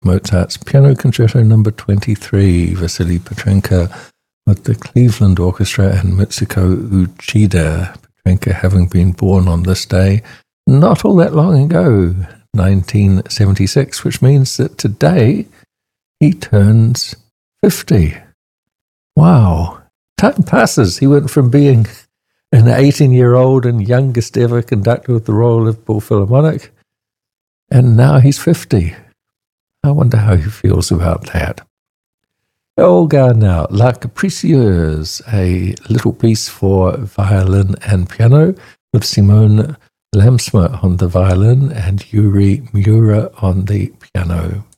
Mozart's Piano Concerto Number 23, Vasily Petrenko with the Cleveland Orchestra and Mitsuko Uchida. Petrenko having been born on this day not all that long ago, 1976, which means that today he turns 50. Wow. Time passes. He went from being an 18-year-old and youngest ever conductor with the Royal Liverpool Philharmonic, and now he's 50. I wonder how he feels about that. Olga now, La Capricieuse, a little piece for violin and piano with Simone Lamsma on the violin and Yuri Miura on the piano.